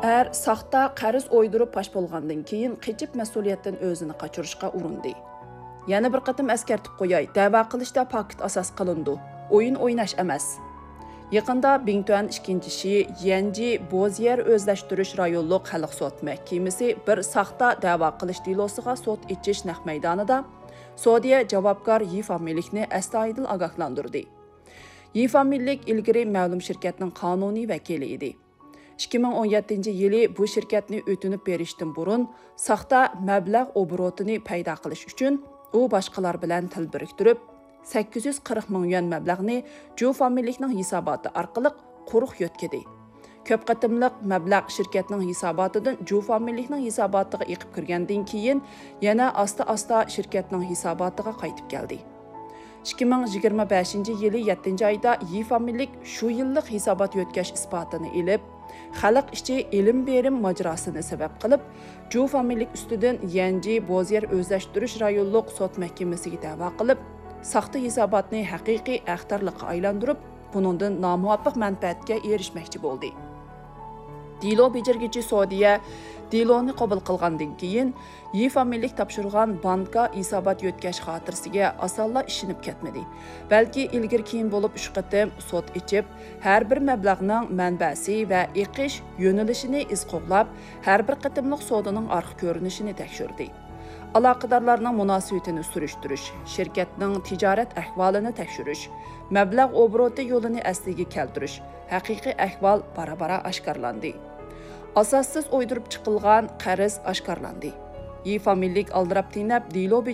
saxta qarz o'ydirib pash bo'lgandan keyin qechib mas'uliyatdan o'zini qochirishga urindi. Yana bir qatim eskartib qo'yay, da'vo qilishda paket asos qilindi. O'yin o'ynash emas. Yaqında Bingtuan 2-shi Yanji Bozier o'zlashtirish rayonlik xalq sud mahkamasi bir saxta da'vo qilish delosiga sud echish naq maydonida Saudiya javobgar Yifamillikni astoydil ogohlantirdi. Yifamillik ilgari ma'lum shirkatning qonuniy vakili edi. 2017-yili bu shirkatni o'tinib berishdan burun saxta mablag' obrotini paydo qilish uchun u boshqalar bilan til biriktirib 840 ming yuan mablag'ni Yifamillikning hisoboti orqali quruq yo'tkadi. Ko'p qatimliq mablag' shirkatning hisobotidan Yifamillikning hisobotiga eqib kirgandan keyin yana asta-asta shirkatning hisobotiga qaytib keldi. 2025-yili 7-oyda Yifamillik shu yillik hisobot yo'tkash isbotini ilib, xalq ichi ilm berim majrosini sabab qilib, Yifamillik ustidan Yanji Bozier o'zlashtirish rayonlik sud mahkamasiga da'vo qilib, saxta hisobotni haqiqiy axtarlikqa aylantirib, buningdan nomuvofiq manfaatga erishmoqchi bo'ldi. Dilo bejirgichi Saudiya Diloni qabul qilgandan keyin Yifamillik topshirgan banka hisobot yo'tkash xotirasiga osonla ishinib ketmadi. Balki ilgir keyin bo'lib 3 qatim sud ichib, har bir mablag'ning manbasi va eqish yo'nalishini izqo'qlab, har bir qatimliq sodining orqa ko'rinishini tekshirdi. Aloqadorlarning munosabatini surishtirish, shirkatning tijorat ahvolini tekshirish, mablag' obroti yo'lini asliga keltirish, haqiqiy ahvol bara-bara oshkorlandi. Asossiz o'ydirib chiqilgan qarz oshkorlandi. Yifamillik aldirab tinab Dilo